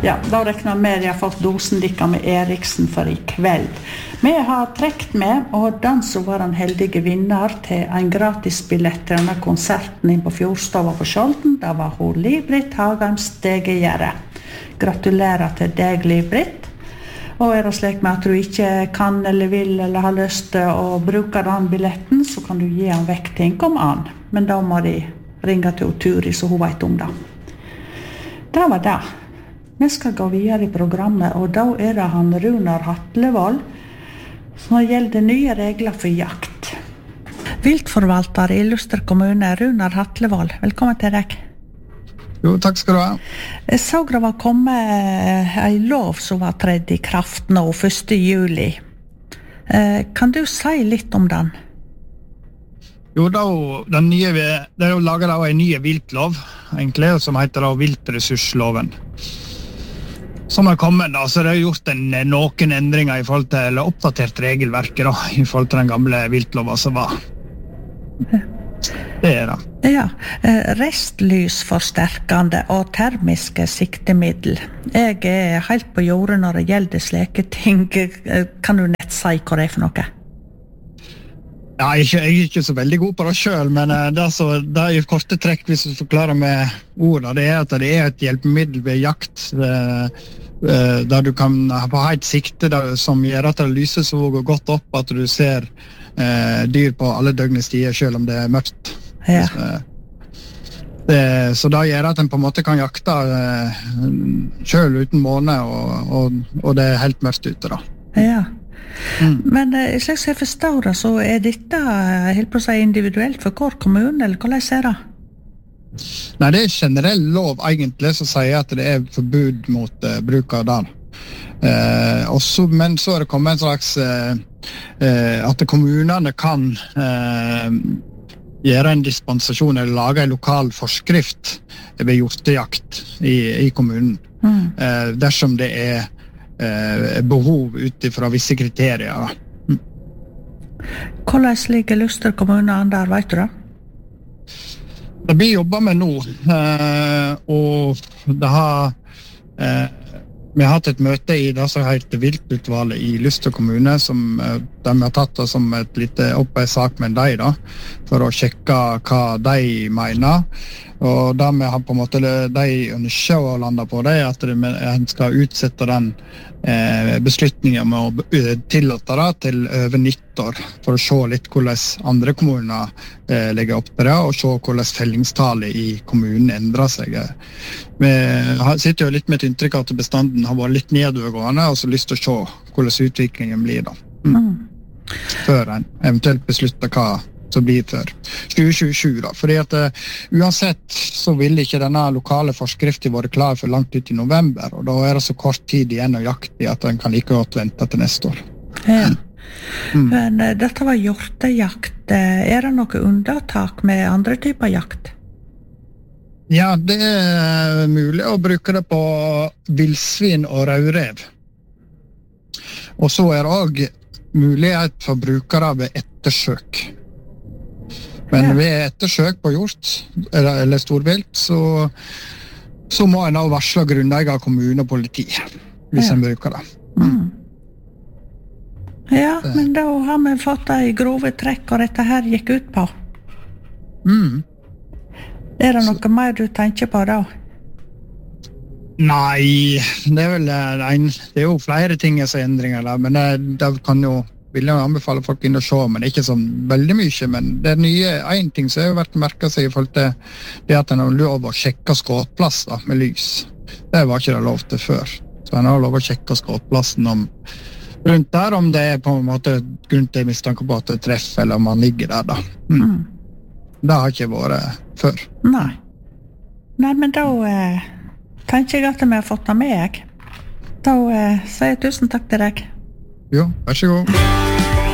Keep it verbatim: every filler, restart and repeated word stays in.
Ja, da regner vi med de har fått dosen dikka med Eriksen for i kveld. Vi har trekt med, og den som var en heldige vinner til en gratis billett til denne konserten inn på Fjordstova på Skjolden, det var hun Liv-Britt Hagheim Stegegjerde. Gratulerer til deg, Liv-Britt. Og er det slik med at du ikke kan eller vil eller har lyst til å bruke den billetten, så kan du gi den vekk til en kom an. Men da må de ringe til Turi, så hun vet om det. Det var det. Vi skal gå videre i programmet, og da er det han Runar Hatlevold som gjelder nye regler for jakt. Viltforvalter i Luster kommune, Runar Hatlevold. Velkommen til deg. Jo, takk skal du ha. Jeg så det var kommet en lov som var tredd i kraft nå, første juli. Kan du si litt om den? Jo, da, den nye, det er jo laget av en ny viltlov, egentlig, som heter da viltressursloven. Som har kommet, da, så det har gjort en, noen endringer i forhold til, eller oppdatert regelverket da, i forhold til den gamle viltloven som var. Det er det. Ja, restlysforsterkende og termiske siktemiddel. Jeg er helt på jordet når det gjelder slike ting. Kan du nett si hva det er for noe? Ja, jeg, jeg er ikke så veldig god på det selv, men det, så, det er jo korte trekk hvis du forklarer med ordene. Det er at det er et hjelpemiddel ved jakt, der du kan ha et sikte der, som gjør at det lyser så godt opp at du ser eh, dyr på alle døgnets tider, selv om det er mørkt. Ja. Så, det, så da gjør at en på en måte kan jakte eh, selv uten måne, og, og, og det er helt mørkt ute da. Ja. Mm. Men slik som jeg forstår det, så er dette helt på å si individuelt for hver kommune, eller hvordan er det? Nei, det er generell lov egentlig som sier at det er forbud mot uh, bruk av den. Uh, også, men så er det kommet en slags uh, uh, at kommunene kan uh, gjøre en dispensasjon eller lage en lokal forskrift ved hjortejakt i, i kommunen. Mm. Uh, dersom det er Eh, behov utifra visse kriterier. Mm. Hvordan ligger Luster kommune an der, vet du det? Det blir jobbet med nå, eh, og det har eh, vi har hatt et møte i det som heter Viltutvalget i Luster kommune, som eh, de har tatt det som et lite opp en sak med deg da, for å sjekke hva de mener. Og det vi har på en måte, de ønsker å lande på det, er at en skal utsette den eh, beslutningen med å tillate det til over nyttår, for å se litt hvordan andre kommuner eh, legger opp til det, og se hvordan fellingstallet i kommunen endrer seg. Vi sitter jo litt med et inntrykk av at bestanden har vært litt nedovergående, og så lyst til å se hvordan utviklingen blir da. Mm. Før en eventuelt beslutter hva som blir for tjue tjuesju da, fordi at uh, uansett så vil ikke denne lokale forskriften være klar for langt ut i november, og da er det så kort tid igjen å jakte i at den kan like godt vente til neste år. Ja. Mm. Men uh, dette var hjortejakt. Er det noe unntak med andre typer jakt? Ja, det er mulig å bruke det på vildsvin og rødrev. Og så er det også mulighet for brukere ved ettersøk. Men ja. Ved ettersøk på hjort eller, eller storvilt, så, så må en da varsle grunneier, kommune og politi, hvis ja. En bruker det. Mm. Mm. Ja, det. Men da har vi fått en grove trekk, og dette her gikk ut på. Mm. Er det noe så. Mer du tenker på da? Nei, det er vel en, det er jo flere ting som er endringer der, men det, det kan jo vil jeg anbefale folk inn og se, men det er ikke sånn veldig mye, men det er nye, en ting som har vært merket seg i forhold til det at en har lov å sjekke skåtplass da, med lys. Det var ikke det lov til før. Så en har lov å sjekke skåtplassen om, rundt der, om det er på en måte grunn til mistanke på at det treffer, eller om man ligger der da. Mm. Mm. Det har ikke vært før. Nei. Nei, men da eh, tenker jeg at vi har fått det med, jeg. Da eh, sier jeg tusen takk til deg. Jo, vær så god.